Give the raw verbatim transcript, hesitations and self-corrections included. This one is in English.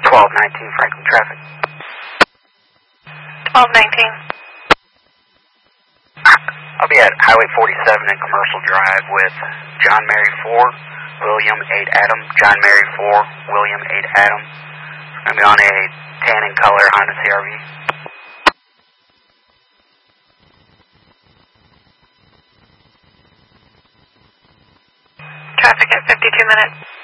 twelve nineteen Franklin traffic. twelve nineteen. I'll be at Highway forty-seven and Commercial Drive with John Mary four, William eight Adam, John Mary four, William eight Adam. I'm going to be on a tan in color Honda C R V. Traffic at fifty-two minutes.